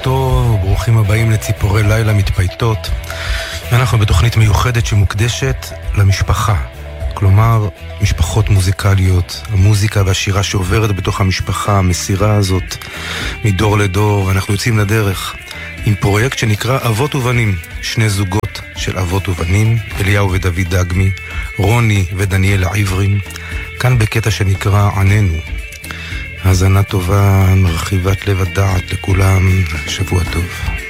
טוב, ברוכים הבאים לציפורי לילה מתפייטות. אנחנו בתוכנית מיוחדת שמוקדשת למשפחה, כלומר משפחות מוזיקליות, המוזיקה והשירה שעוברת בתוך המשפחה, המסירה הזאת מדור לדור. אנחנו יוצאים לדרך עם פרויקט שנקרא אבות ובנים, שני זוגות של אבות ובנים, אליהו ודוד דגמי, רוני ודניאל העברים, כאן בקטע שנקרא עננו. האזנה טובה, מרחיבת לב הדעת לכולם, שבוע טוב.